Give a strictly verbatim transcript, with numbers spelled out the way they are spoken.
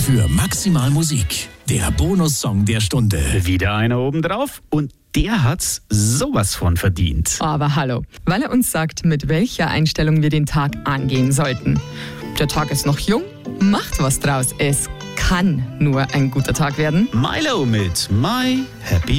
für maximal Musik. Der Bonussong der Stunde. Wieder einer obendrauf und der hat's sowas von verdient. Aber hallo, weil er uns sagt, mit welcher Einstellung wir den Tag angehen sollten. Der Tag ist noch jung, macht was draus. Es kann nur ein guter Tag werden. Milo mit My Happy